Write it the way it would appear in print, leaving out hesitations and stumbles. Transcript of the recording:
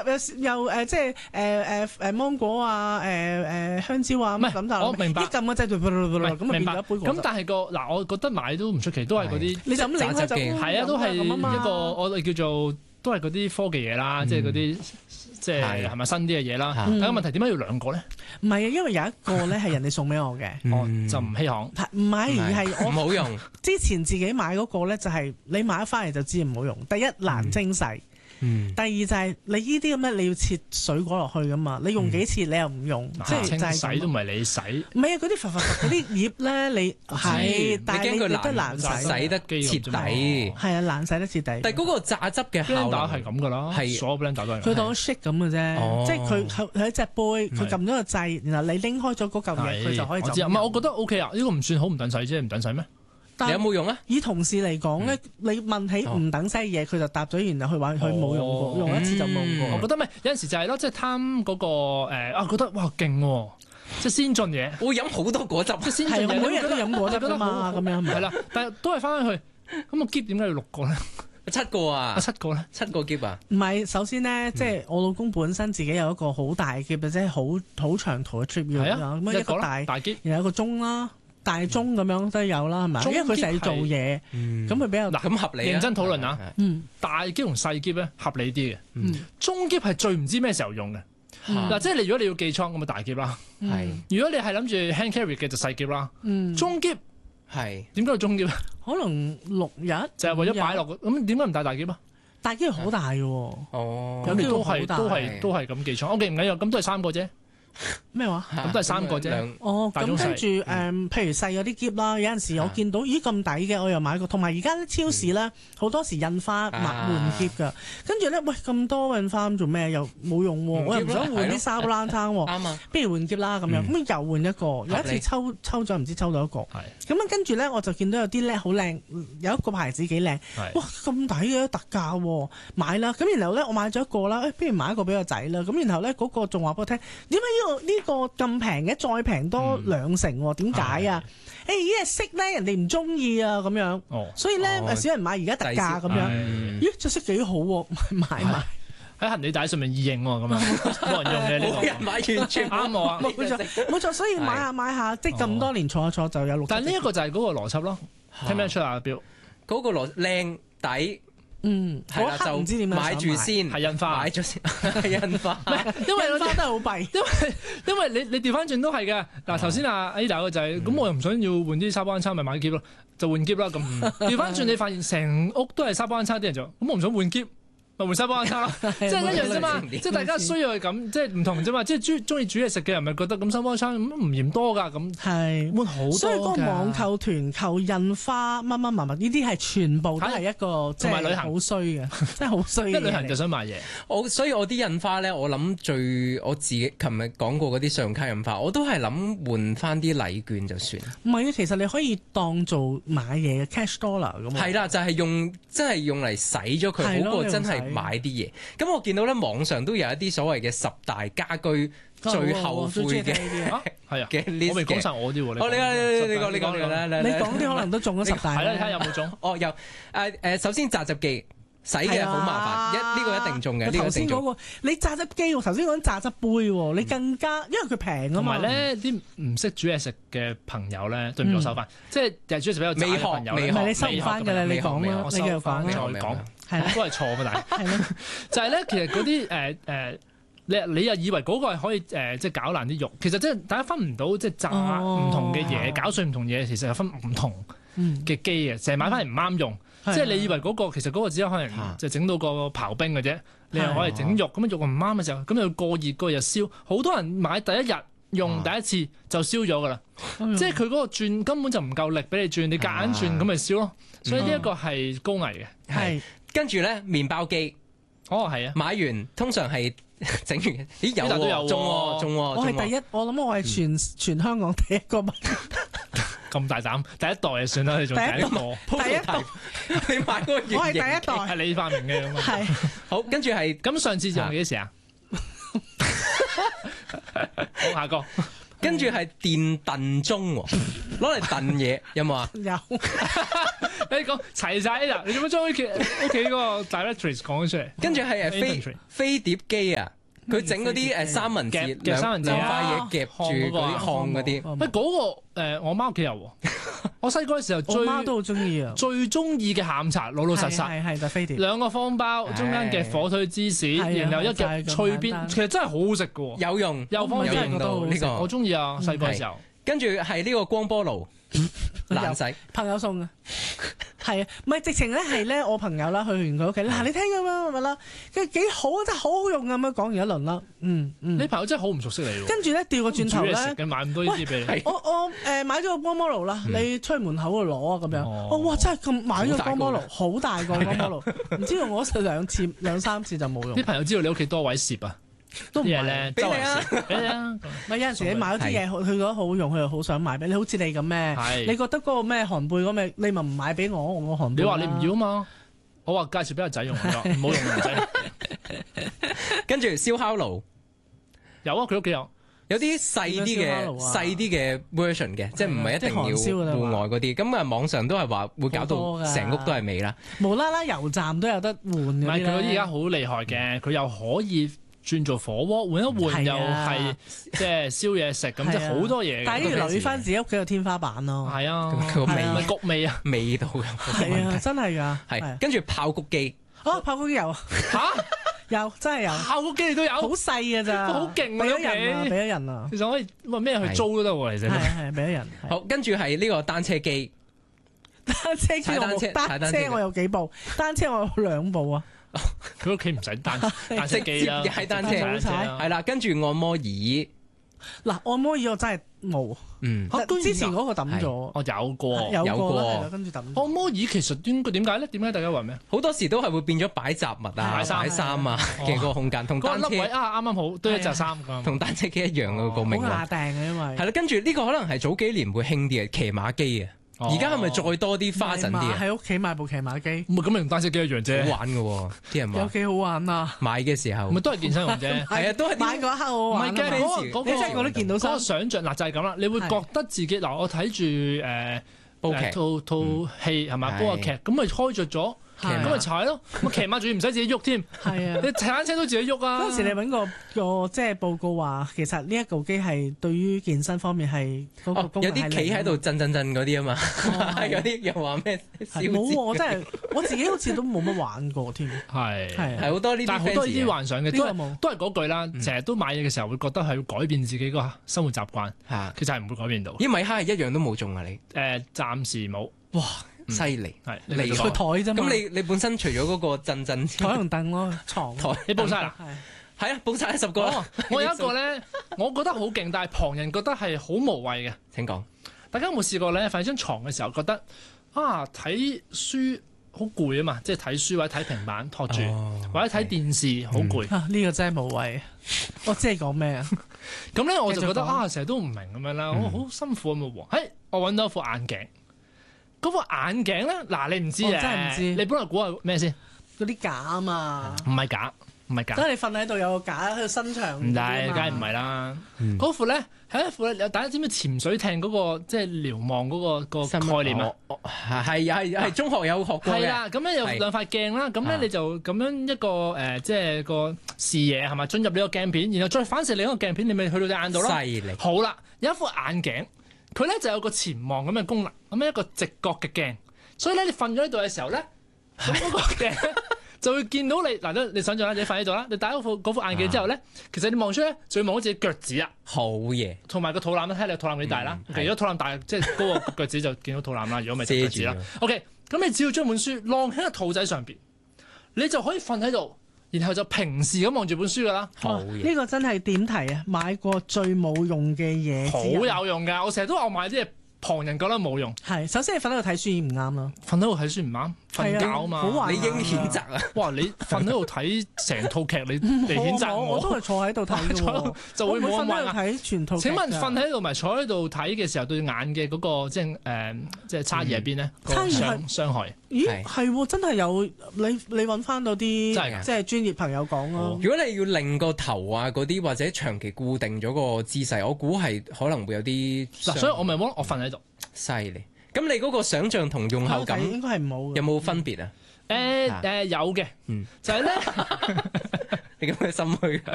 又即係芒果啊香蕉啊乜咁就我明白一撳嘅啫，咁啊變咗一杯果汁。 咁但係我覺得買都唔出奇，都係嗰啲你就咁擰開就係啊，都係一個我哋叫做都係嗰啲科技嘢啦，即係嗰啲即係係咪新啲嘅嘢啦？但係個問題點解要兩個咧？ 唔係啊，因為有一個咧係人哋送俾我嘅， 就唔稀罕。 唔係而係我唔好用。 之前自己買嗰個咧就係你買咗翻嚟就知唔好用。第一難精細。第二就係你呢啲咁咧，你要切水果落去噶嘛？你用幾次你又唔用，即係就係洗都唔係你洗。 唔係啊，嗰啲佛嗰啲葉咧，你係，但係你都難洗得徹底。 係啊，難洗得徹底。 但係嗰個榨汁嘅效能係咁噶啦，所有 blender 都係。 佢當 shake 咁嘅啫，即係佢一隻杯，佢撳咗個掣，然後你拎開咗嗰嚿嘢，佢就可以就。 唔係，我覺得 OK 啊，呢個唔算好唔等使啫，唔等使咩？ 你有冇用啊？ 以同事嚟講咧，你問起唔等使嘢，佢就答咗，然後佢話佢冇用過，用一次就冇用過。 我覺得咪有陣時就係咯，即係貪嗰個覺得哇勁喎，即係先進嘢。 會飲好多果汁， 即係先進嘢。 每日都飲果汁㗎嘛，咁樣係啦，但係都係翻去咁個篋點解要6個咧 ？7個啊 ？7個咧 ？7個篋啊？ 唔係，首先咧，即係我老公本身自己有一個好大嘅篋，即係好長途嘅 trip 要咁一個大篋， 然後有個鐘啦。大鐘咁樣都有啦，係咪？因為佢成日要做嘢，咁佢比較嗱咁合理。 認真討論啊，大篋同細篋咧合理啲嘅，中篋係最唔知咩時候用嘅。嗱，即係如果你要寄倉咁啊大篋啦，如果你係諗住 hand carry 嘅就細篋啦，中篋係點解要中篋？ 可能6日就係為咗擺落咁，點解唔帶大篋啊？ 大篋好大嘅喎， 咁你都係咁寄倉，OK唔緊要，咁都係3個啫。 咩話？ 咁都係3個啫。 咁跟住譬如細嗰啲篋啦，有陣時我見到咦咁抵嘅，我又買過。同埋而家啲超市咧，好多時印花換篋㗎。跟住咧，喂咁多印花做咩？又冇用喎，我又唔想換啲沙布冷餐喎。啱啊，不如換篋啦咁樣。咁又換一個，有一次抽咗唔知抽到一個。咁樣跟住咧，我就見到有啲咧好靚，有一個牌子幾靚。哇，咁抵嘅特價喎，買啦。咁然後咧，我買咗一個啦，不如買一個俾個仔啦。咁然後咧，嗰個仲話俾我聽，點解呢個咁平嘅，再平多2成喎？點解啊？呢隻色咧，人哋唔中意啊，咁樣。所以咧，少人買而家特價咁樣。咦，隻色幾好喎，買喺行李帶上面易認喎，咁樣冇人用嘅呢個。 冇人買，完全啱我啊！ 冇錯，所以買下，即係咁多年坐就有6。 但係呢一個就係嗰個邏輯咯，聽唔聽得出啊？表嗰個靚底。係啦，就唔知點買住先， 係印花， 買咗先，係印花。 因為印花都係好弊， 因為你調翻轉都係嘅。嗱，頭先阿 Ada 個就係，咁我又唔想要換啲沙包餐，咪買篋咯，就換篋啦。咁調翻轉，你發現成屋都係沙包餐，啲人就咁我唔想換篋。咪換沙包餐咯，即係一樣啫嘛，即係大家需要係咁，即係唔同啫嘛，即係中意煮嘢食嘅人咪覺得咁沙包餐唔嫌多㗎咁，係換好多㗎。所以嗰個網購團購印花乜乜物呢啲係全部都係一個即係好衰嘅，即係好衰嘅。 一旅行就想買嘢， 所以我啲印花咧，我諗我自己琴日講過嗰啲信用卡印花，我都係諗換翻啲禮券就算。 唔係啊，其實你可以當做買嘢嘅 cash dollar 咁。 係啦，就係真係用嚟使咗佢，好過真係買啲嘢。咁我見到咧網上都有一啲所謂嘅10大家居最後悔嘅係啊嘅 list 嘅。 我未講晒我啲喎， 你講你講啲可能都中咗10大。 係啦，你睇下有冇中？ 有首先榨汁機。洗嘅好麻煩，呢個一定中嘅。 頭先嗰個你榨汁機，頭先講榨汁杯喎，你更加因為佢平啊嘛。 同埋咧，啲唔識煮嘢食嘅朋友咧，對唔住我收翻，即係日煮嘢食比較渣嘅朋友， 唔係你收唔翻㗎啦，你講啦，你繼續講。 再講係都係錯嘅，但係就係咧，其實嗰啲你又以為嗰個係可以即係攪爛啲肉，其實即係大家分唔到，即係炸唔同嘅嘢，攪碎唔同嘢，其實係分唔同嘅機嘅，成日買翻嚟唔啱用。即係你以為嗰個其實嗰個只有可能就整到個刨冰嘅啫，你又可以整肉，咁樣肉唔啱嘅時候，咁又過熱個又燒，好多人買第一日用第一次就燒咗㗎啦，即係佢嗰個轉根本就唔夠力俾你轉，你夾硬轉咁咪燒咯，所以呢一個係高危嘅。 係跟住咧麵包機， 係啊， 買完通常係整完，咦有喎，中喎， 我係第一，我諗我係全香港第一個買。 咁大膽，第一代就算啦，你仲第一代， 你買嗰個原型， 我係第一代， 係你發明嘅咁啊。 係好，跟住係咁上次用幾時啊？好，下個， 跟住係電燉盅，攞嚟燉嘢有冇啊？ 有， 你講齊晒啊！你做乜將屋企嗰個 directories 講咗出嚟？ 跟住係飛碟機啊！佢整嗰啲三文治夾三文治兩塊嘢夾住嗰啲烘嗰啲。 喂，嗰個我媽屋企有喎。我細個嘅時候我媽都好中意啊！ 最中意嘅下午茶，老實實係就飛碟， 兩個方包，中間嘅火腿芝士，然後一夾脆邊，其實真係好好食嘅喎。 有用， 有方便用到呢個， 我中意啊！細個嘅時候。 跟住係呢個光波爐。難洗朋友送嘅，係啊，唔係直情咧係咧，我朋友啦去完佢屋企，嗱你聽咁樣咪啦，跟住幾好，真係好好用咁樣講完一輪啦， 你朋友真係好唔熟悉你喎。跟住咧調個轉頭咧， 買咁多呢啲俾你。 我買咗個光波爐啦，你出去門口度攞啊咁樣。哇，真係咁買咗個光波爐，好大個光波爐，唔知用咗兩三次就冇用。 啲朋友知道你屋企多位攝啊？ 都唔係咧，俾你啊！ 俾你啊！ 咪有陣時你買咗啲嘢，佢覺得好用，佢又好想買俾你。好似你咁咩？你覺得嗰個咩寒貝嗰咩，你咪唔買俾我，我寒貝。 你話你唔要啊嘛？我話介紹俾阿仔用，唔好用阿仔。 跟住燒烤爐有啊，佢屋企有啲細啲嘅 version 嘅，即係唔係一定要戶外嗰啲。咁啊，網上都係話會搞到成屋都係味啦。 無啦啦油站都有得換嗰啲咧。 唔係佢嗰啲而家好厲害嘅，佢又可以轉做火鍋，換一換又係即係燒嘢食，咁即係好多嘢。 但係要留意翻自己屋企個天花板咯。 係啊， 佢個味焗味啊， 味道係啊，真係㗎。 係跟住爆谷機。 爆谷機有嚇。有真係有， 爆谷機你都有，好細嘅咋， 好勁啊！ 俾咗人啊， 其實可以話咩去租都得喎，其實係俾咗人。 好，跟住係呢個單車機， 單車我有幾部，單車我有2部啊。 佢屋企唔使單車機啦， 係單車，係啦，跟住按摩椅。 嗱，按摩椅我真係冇。之前嗰個抌咗。 我有過， 跟住抌。 按摩椅其實點解咧？點解大家話咩？ 好多時都係會變咗擺雜物啊、擺衫啊嘅個空間，同單車啱啱好都一隻衫咁。 同單車機一樣嘅個命運。 好牙定嘅，因為係啦，跟住呢個可能係早幾年會興啲嘅騎馬機啊。而家係咪再多啲花神啲啊？ 喺屋企買部騎馬機， 唔係咁，同單車機一樣啫。 好玩嘅喎，啲人話有幾好玩啊！ 買嘅時候， 咪都係健身用啫。 係啊，都係買嗰一刻好玩。 唔係嘅，嗰個你真係覺得見到嗰個想像嗱就係咁啦。你會覺得自己嗱，我睇住煲劇套戲係咪？煲下劇咁咪開着咗。咁咪踩咯，咁騎馬仲要唔使自己喐添， 係啊， 你踩單車都自己喐啊。 嗰陣時你揾個即係報告話，其實呢一部機係對於健身方面係嗰個功能係有啲企喺度震嗰啲啊嘛，有啲又話咩？ 冇我真係我自己好似都冇乜玩過添。 係好多呢啲， 但係好多呢啲幻想嘅都係嗰句啦。成日都買嘢嘅時候會覺得係要改變自己個生活習慣，其實係唔會改變到。 咦，米哈係一樣都冇中啊你？ 暫時冇。 哇！犀利， 係嚟佢台啫嘛。 咁你本身除咗嗰個震台同凳咯，床台你報晒啦？ 係啊，報晒10個。 我有一個咧，我覺得好勁，但係旁人覺得係好無謂嘅。 請講。 大家有冇試過咧？瞓喺張床嘅時候，覺得睇書好攰啊嘛，即係睇書或者睇平板托住，或者睇電視好攰。 呢個真係無謂。我知你講咩啊？ 咁咧我就覺得成日都唔明咁樣啦，我好辛苦咁喎。我揾到一副眼鏡。嗰副眼鏡咧，嗱你唔知啊，真係唔知。你本來估係咩先？ 嗰啲架啊嘛， 唔係架，唔係架。 即係你瞓喺度有個架喺度伸長。 唔係，梗係唔係啦。嗰副咧係一副咧，大家知唔知潛水艇嗰個即係瞭望嗰個概念啊？ 係中學有學過嘅。 係啦，咁咧有兩塊鏡啦，咁咧你就咁樣一個即係個視野係咪進入呢個鏡片，然後再反射另一個鏡片，你咪去到隻眼度咯。 犀利。 好啦，有一副眼鏡。佢咧就有個潛望咁嘅功能，咁樣一個直角嘅鏡，所以咧你瞓咗喺度嘅時候咧，咁嗰個鏡就會見到你嗱，你想象下你瞓喺度啦，你戴嗰副眼鏡之後咧，其實你望出咧就會望到自己腳趾啊， 好嘢， 同埋個肚腩，睇下你個肚腩幾大啦。如果肚腩大，即係嗰個腳趾就見到肚腩啦。如果咪係腳趾啦。OK，咁你只要將本書晾喺個肚仔上邊，你就可以瞓喺度。然後就平視咁望住本書噶啦。 呢個真係點題啊！買過最冇用嘅嘢， 好有用㗎。我成日都話我買啲嘢，旁人覺得冇用。 係，首先你瞓喺度睇書已經唔啱啦。 瞓喺度睇書唔啱，瞓覺啊嘛。 你應譴責啊！ 哇！你瞓喺度睇成套劇，你嚟譴責我。 我都係坐喺度睇嘅喎， 就會冇咁玩啊！ 睇全套。 請問瞓喺度咪坐喺度睇嘅時候，對眼嘅嗰個即係差異喺邊咧？差異係傷害。 咦，係喎，真係有你揾翻到啲即係專業朋友講咯。 如果你要令個頭啊嗰啲或者長期固定咗個姿勢，我估係可能會有啲。 嗱，所以我咪我瞓喺度。 犀利。 咁你嗰個想像同用後感應該係冇嘅。 有冇分別啊？ 有嘅，就係咧。 你咁嘅心虛啊？